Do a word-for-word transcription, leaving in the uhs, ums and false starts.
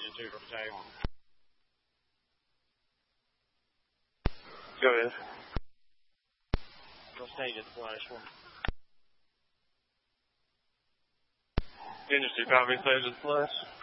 Agent two from Tag. Go ahead. Trust Agent Flash one. Industry copy, Agent Flash.